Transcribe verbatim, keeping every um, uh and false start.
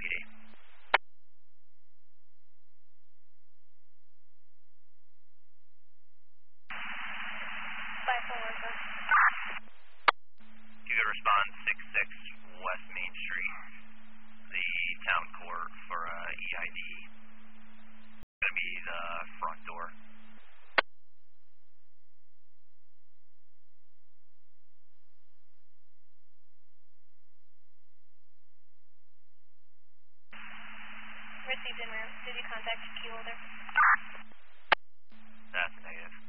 P D. five four one four. You could respond six six West Main Street, the town court for uh, E I D. It's going to be the front door. Received in room. Did you contact the key holder? That's negative.